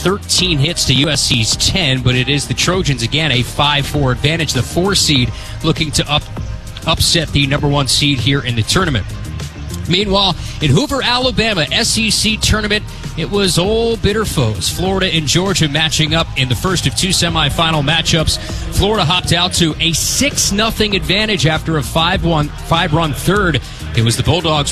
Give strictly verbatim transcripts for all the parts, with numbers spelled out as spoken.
thirteen hits to U S C's ten, but it is the Trojans, again, a five four advantage. The four seed looking to up upset the number one seed here in the tournament. Meanwhile, in Hoover, Alabama, S E C tournament, it was old bitter foes. Florida and Georgia matching up in the first of two semifinal matchups. Florida hopped out to a six nothing advantage after a five one, five-run third. It was the Bulldogs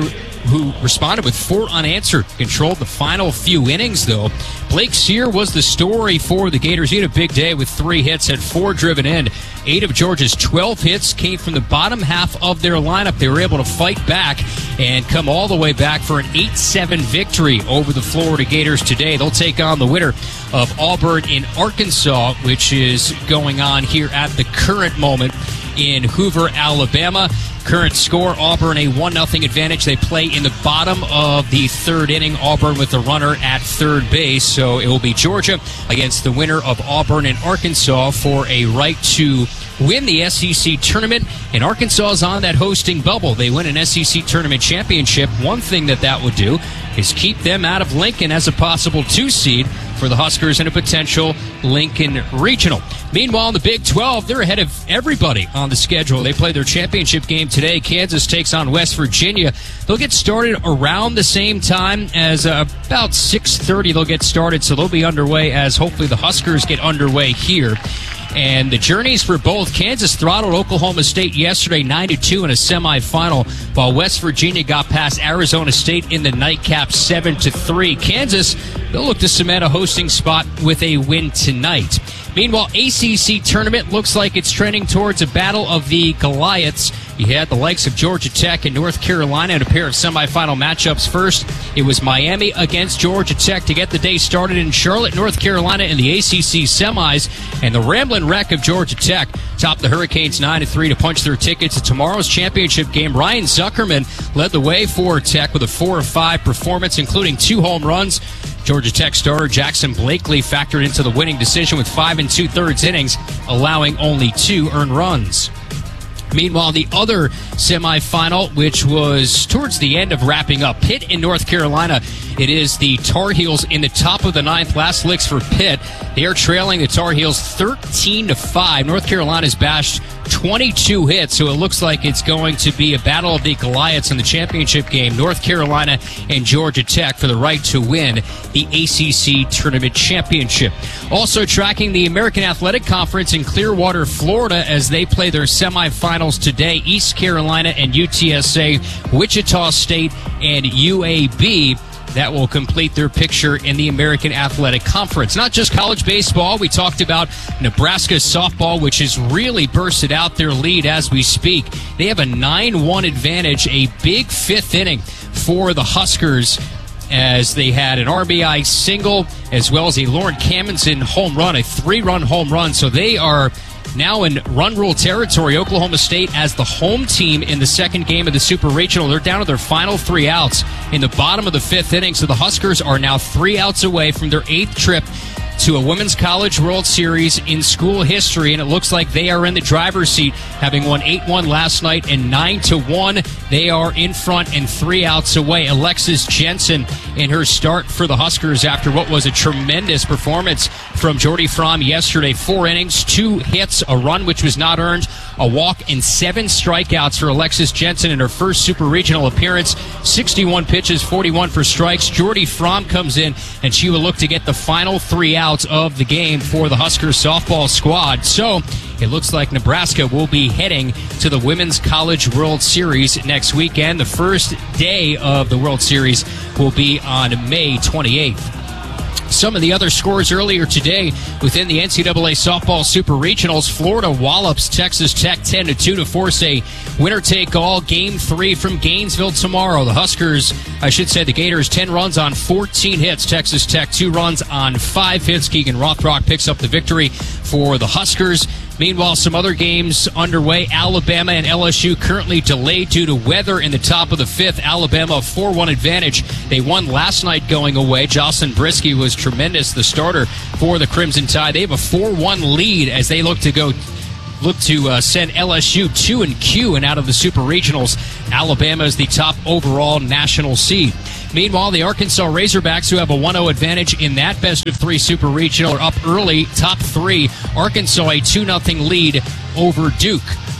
who responded with four unanswered, controlled the final few innings, though. Blake Sear was the story for the Gators. He had a big day with three hits, had four driven in. Eight of Georgia's twelve hits came from the bottom half of their lineup. They were able to fight back and come all the way back for an eight seven victory over the Florida Gators today. They'll take on the winner of Auburn in Arkansas, which is going on here at the current moment in Hoover, Alabama. Current score, Auburn a one nothing advantage. They play in the bottom of the third inning. Auburn with the runner at third base. So it will be Georgia against the winner of Auburn and Arkansas for a right to win the S E C tournament. And Arkansas is on that hosting bubble. They win an S E C tournament championship. One thing that that would do is keep them out of Lincoln as a possible two seed for the Huskers in a potential Lincoln Regional. Meanwhile, in the Big twelve, they're ahead of everybody on the schedule. They play their championship game today. Kansas takes on West Virginia. They'll get started around the same time as uh, about six thirty they'll get started, so they'll be underway as hopefully the Huskers get underway here. And the journeys for both. Kansas throttled Oklahoma State yesterday nine to two in a semifinal, while West Virginia got past Arizona State in the nightcap seven to three. Kansas, they'll look to cement a hosting spot with a win tonight. Meanwhile, A C C tournament looks like it's trending towards a battle of the Goliaths. You had the likes of Georgia Tech and North Carolina in a pair of semifinal matchups. First, it was Miami against Georgia Tech to get the day started in Charlotte, North Carolina in the A C C semis. And the Ramblin' Wreck of Georgia Tech topped the Hurricanes nine to three to punch their ticket to tomorrow's championship game. Ryan Zuckerman led the way for Tech with a four of five performance, including two home runs. Georgia Tech starter Jackson Blakely factored into the winning decision with five and two-thirds innings, allowing only two earned runs. Meanwhile, the other semifinal, which was towards the end of wrapping up, Pitt in North Carolina. It is the Tar Heels in the top of the ninth. Last licks for Pitt. They are trailing the Tar Heels thirteen to five. North Carolina's bashed twenty-two hits, so it looks like it's going to be a battle of the Goliaths in the championship game. North Carolina and Georgia Tech for the right to win the A C C Tournament Championship. Also tracking the American Athletic Conference in Clearwater, Florida, as they play their semifinals today. East Carolina and U T S A, Wichita State and U A B. That will complete their picture in the American Athletic Conference. Not just college baseball. We talked about Nebraska softball, which has really bursted out their lead as we speak. They have a nine one advantage, a big fifth inning for the Huskers, as they had an R B I single as well as a Lauren Camenzind home run, a three-run home run. So they are now in run rule territory. Oklahoma State as the home team in the second game of the Super Regional. They're down to their final three outs in the bottom of the fifth inning. So the Huskers are now three outs away from their eighth trip to a Women's College World Series in school history, and it looks like they are in the driver's seat, having won eight one last night and nine to one. They are in front and three outs away. Alexis Jensen in her start for the Huskers after what was a tremendous performance from Jordy Fromm yesterday. Four innings, two hits, a run which was not earned, a walk, and seven strikeouts for Alexis Jensen in her first Super Regional appearance. sixty-one pitches, forty-one for strikes. Jordy Fromm comes in, and she will look to get the final three outs of the game for the Huskers softball squad. So it looks like Nebraska will be heading to the Women's College World Series next weekend. The first day of the World Series will be on May twenty-eighth. Some of the other scores earlier today within the N C double A softball Super Regionals. Florida wallops Texas Tech ten to two to force a winner-take-all game three from Gainesville tomorrow. The Huskers, I should say the Gators, ten runs on fourteen hits. Texas Tech, two runs on five hits. Keegan Rothrock picks up the victory for the Huskers. Meanwhile, some other games underway. Alabama and L S U currently delayed due to weather in the top of the fifth. Alabama a four one advantage. They won last night going away. Jocelyn Brisky was tremendous, the starter for the Crimson Tide. They have a four one lead as they look to go look to uh, send L S U two and Q and out of the Super Regionals. Alabama is the top overall national seed. Meanwhile, the Arkansas Razorbacks, who have a one oh advantage in that best of three Super Regional, are up early, top three. Arkansas a two nothing lead over Duke.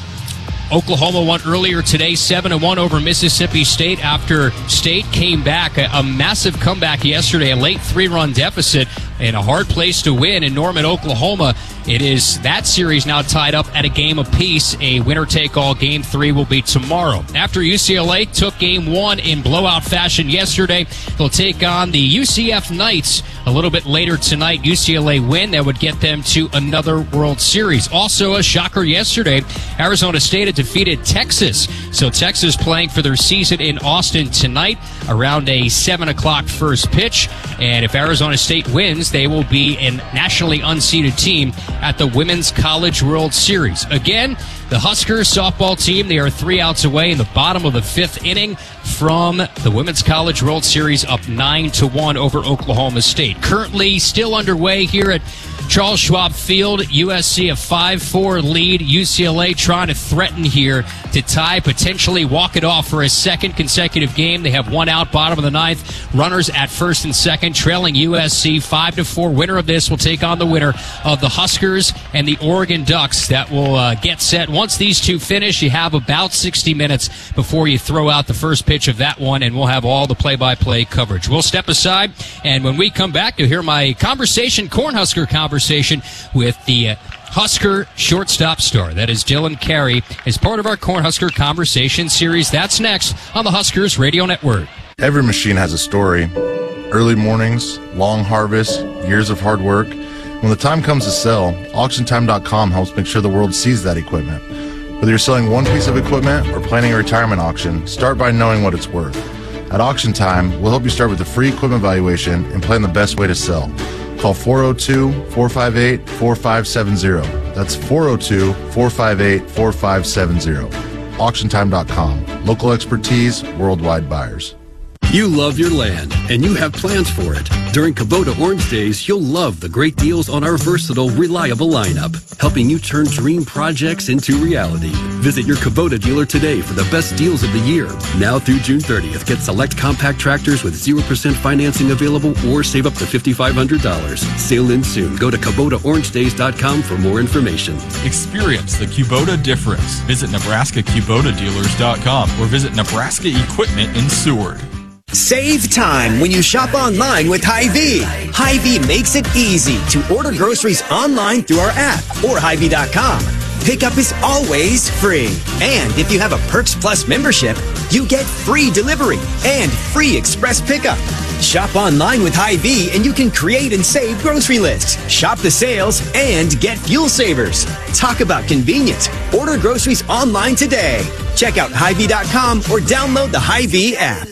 Oklahoma won earlier today, seven to one over Mississippi State after State came back. A, a massive comeback yesterday, a late three-run deficit, and a hard place to win in Norman, Oklahoma. It is that series now tied up at a game apiece. A winner-take-all game three will be tomorrow. After U C L A took game one in blowout fashion yesterday, they'll take on the U C F Knights a little bit later tonight. U C L A win, that would get them to another World Series. Also a shocker yesterday, Arizona State had defeated Texas. So Texas playing for their season in Austin tonight around a seven o'clock first pitch. And if Arizona State wins, they will be a nationally unseeded team at the Women's College World Series. Again, the Huskers softball team, they are three outs away in the bottom of the fifth inning from the Women's College World Series, up nine to one over Oklahoma State. Currently still underway here at Charles Schwab Field. U S C a five four lead. U C L A trying to threaten here to tie, potentially walk it off for a second consecutive game. They have one out, bottom of the ninth. Runners at first and second, trailing U S C five to four. Winner of this will take on the winner of the Huskers and the Oregon Ducks. That will uh, get set. Once these two finish, you have about sixty minutes before you throw out the first pitch of that one, and we'll have all the play-by-play coverage. We'll step aside, and when we come back, you'll hear my conversation, Cornhusker conversation, with the uh, Husker shortstop star. That is Dylan Carey, as part of our Cornhusker Conversation series. That's next on the Huskers Radio Network. Every machine has a story. Early mornings, long harvests, years of hard work. When the time comes to sell, auction time dot com helps make sure the world sees that equipment. Whether you're selling one piece of equipment or planning a retirement auction, start by knowing what it's worth. At Auction Time, we'll help you start with a free equipment valuation and plan the best way to sell. Call four oh two, four five eight, four five seven zero. That's four oh two, four five eight, four five seven zero. auction time dot com. Local expertise, worldwide buyers. You love your land, and you have plans for it. During Kubota Orange Days, you'll love the great deals on our versatile, reliable lineup, helping you turn dream projects into reality. Visit your Kubota dealer today for the best deals of the year. Now through June thirtieth, get select compact tractors with zero percent financing available or save up to five thousand five hundred dollars. Sale ends soon. Go to Kubota Orange Days dot com for more information. Experience the Kubota difference. Visit Nebraska Kubota Dealers dot com or visit Nebraska Equipment in Seward. Save time when you shop online with Hy-Vee. Hy-Vee makes it easy to order groceries online through our app or Hy Vee dot com. Pickup is always free. And if you have a Perks Plus membership, you get free delivery and free express pickup. Shop online with Hy-Vee and you can create and save grocery lists, shop the sales, and get fuel savers. Talk about convenience. Order groceries online today. Check out Hy Vee dot com or download the Hy-Vee app.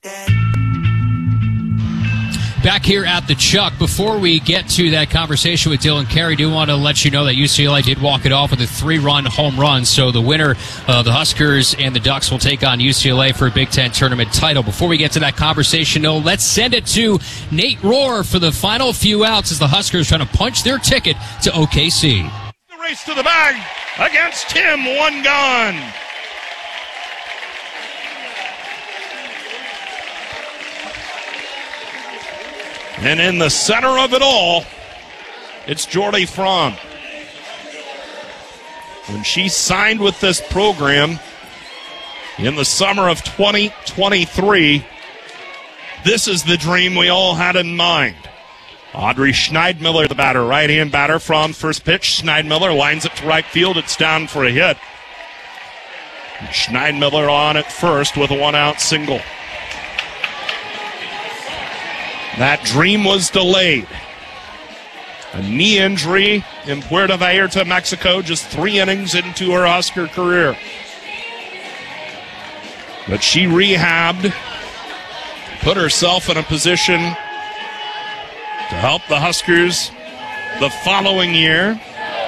Back here at the Chuck, before we get to that conversation with Dylan Carey, I do want to let you know that U C L A did walk it off with a three-run home run, so the winner of the Huskers and the Ducks will take on U C L A for a Big Ten tournament title. Before we get to that conversation, though, let's send it to Nate Rohr for the final few outs as the Huskers trying to punch their ticket to O K C. The race to the bag against Tim, one gone. And in the center of it all, it's Jordy Fromm. When she signed with this program in the summer of twenty twenty-three, this is the dream we all had in mind. Audrey Schneidmiller, the batter, right-hand batter. From first pitch, Schneidmiller lines it to right field. It's down for a hit. And Schneidmiller on at first with a one-out single. That dream was delayed. A knee injury in Puerto Vallarta, Mexico, just three innings into her Husker career. But she rehabbed, put herself in a position to help the Huskers the following year.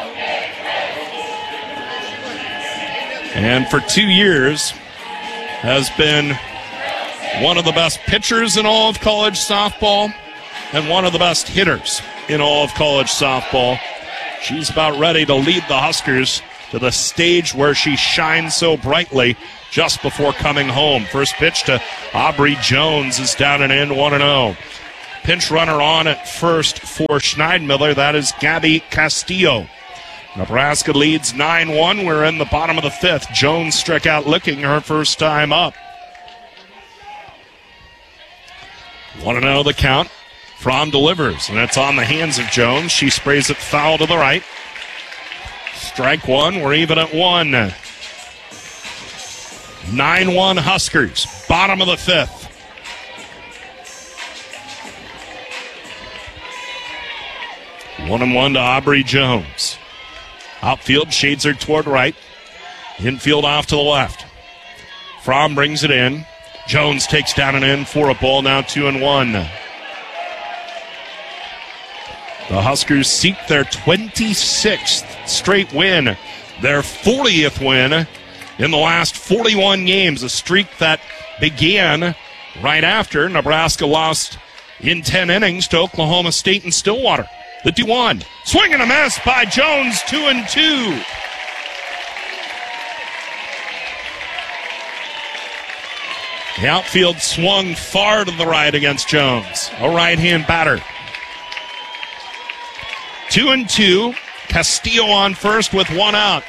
And for two years has been one of the best pitchers in all of college softball and one of the best hitters in all of college softball. She's about ready to lead the Huskers to the stage where she shines so brightly just before coming home. First pitch to Aubrey Jones is down and in, one and oh. Pinch runner on at first for Schneidmiller. That is Gabby Castillo. Nebraska leads nine one. We're in the bottom of the fifth. Jones struck out looking her first time up. one and oh the count. Fromm delivers, and it's on the hands of Jones. She sprays it foul to the right. Strike one. We're even at one. nine one Huskers. Bottom of the fifth. One and one to Aubrey Jones. Outfield shades her toward right. Infield off to the left. Fromm brings it in. Jones takes down and in for a ball, now two and one. The Huskers seek their twenty-sixth straight win, their fortieth win in the last forty-one games, a streak that began right after Nebraska lost in ten innings to Oklahoma State and Stillwater. The two one. Swing and a miss by Jones, two and two. The outfield swung far to the right against Jones, a right-hand batter. Two and two. Castillo on first with one out.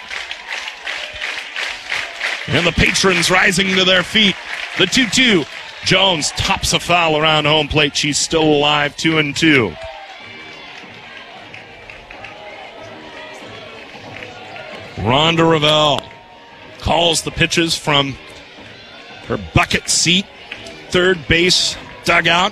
And the patrons rising to their feet. The two two. Jones tops a foul around home plate. She's still alive, two and two. Rhonda Revelle calls the pitches from her bucket seat, third base dugout.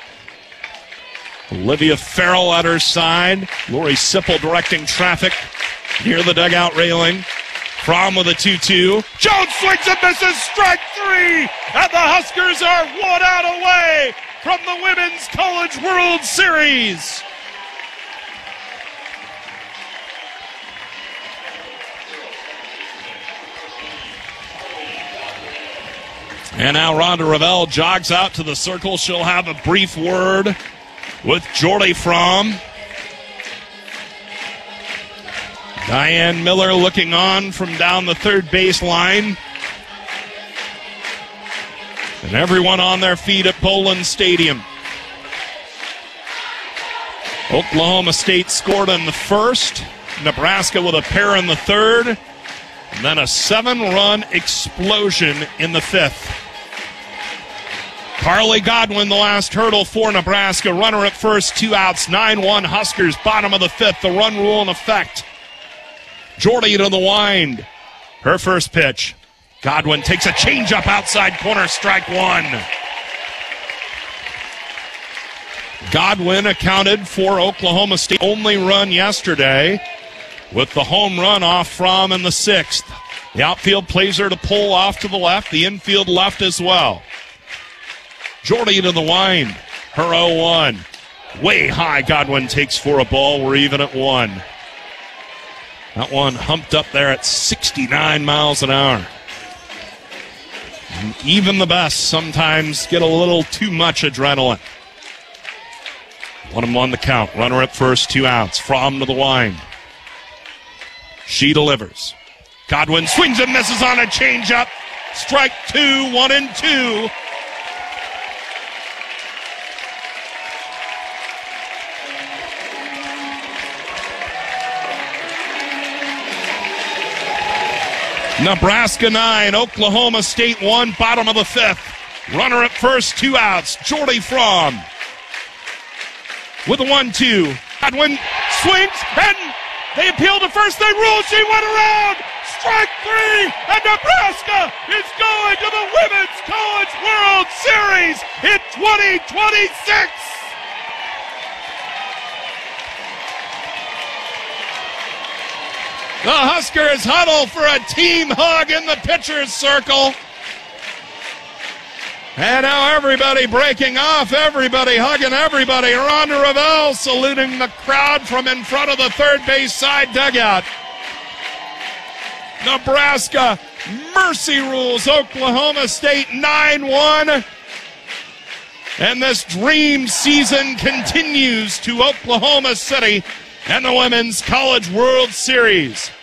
Olivia Farrell at her side. Lori Sipple directing traffic near the dugout railing. Fromm with a two two. Jones swings and misses, strike three! And the Huskers are one out away from the Women's College World Series. And now Rhonda Revelle jogs out to the circle. She'll have a brief word with Jordy Fromm. Diane Miller looking on from down the third base line. And everyone on their feet at Poland Stadium. Oklahoma State scored in the first. Nebraska with a pair in the third. And then a seven-run explosion in the fifth. Carly Godwin, the last hurdle for Nebraska. Runner at first, two outs, nine one Huskers, bottom of the fifth. The run rule in effect. Jordy to the wind. Her first pitch. Godwin takes a changeup outside corner, strike one. Godwin accounted for Oklahoma State's only run yesterday with the home run off Fromm in the sixth. The outfield plays her to pull off to the left, the infield left as well. Jordy to the wind. Her oh one. Way high, Godwin takes for a ball. We're even at one. That one humped up there at sixty-nine miles an hour. And even the best sometimes get a little too much adrenaline. One and one the count. Runner at first, two outs. Fromm to the wind. She delivers. Godwin swings and misses on a changeup. Strike two, one and two. Nebraska nine, Oklahoma State one, bottom of the fifth. Runner at first, two outs. Jordy Fromm with a one two. Godwin swings, and they appeal to first. They rule. She went around. Strike three, and Nebraska is going to the Women's College World Series in twenty twenty-six. The Huskers huddle for a team hug in the pitcher's circle. And now everybody breaking off, everybody hugging everybody. Rhonda Revelle saluting the crowd from in front of the third base side dugout. Nebraska mercy rules Oklahoma State nine one. And this dream season continues to Oklahoma City and the Women's College World Series.